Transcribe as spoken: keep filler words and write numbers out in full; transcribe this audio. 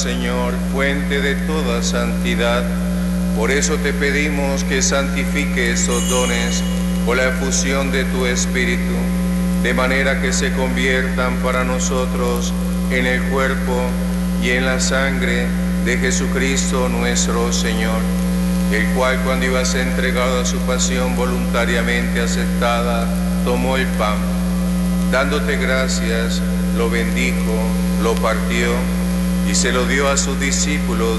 Señor, fuente de toda santidad. Por eso te pedimos que santifique estos dones por la efusión de tu Espíritu, de manera que se conviertan para nosotros en el cuerpo y en la sangre de Jesucristo nuestro Señor, el cual, cuando iba a ser entregado a su pasión voluntariamente aceptada, tomó el pan, dándote gracias, lo bendijo, lo partió y se lo dio a sus discípulos,